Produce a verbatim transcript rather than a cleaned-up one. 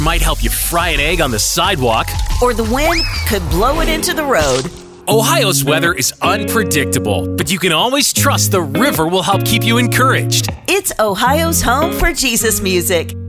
might help you fry an egg on the sidewalk. Or the wind could blow it into the road. Ohio's weather is unpredictable, but you can always trust the river will help keep you encouraged. It's Ohio's home for Jesus music.